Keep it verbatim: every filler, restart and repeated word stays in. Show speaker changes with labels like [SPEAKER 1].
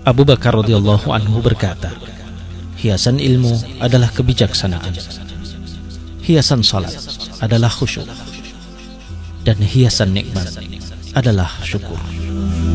[SPEAKER 1] Abu Bakar radhiyallahu anhu berkata, hiasan ilmu adalah kebijaksanaan, hiasan salat adalah khusyuk, dan hiasan nikmat adalah syukur.